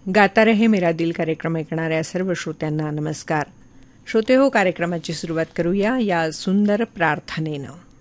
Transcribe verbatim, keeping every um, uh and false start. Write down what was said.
गाता रहे मेरा दिल कार्यक्रम ऐकणाऱ्या सर्व श्रोत्यांना नमस्कार. श्रोते हो, कार्यक्रमाची सुरुवात करूया या सुंदर प्रार्थनेनं.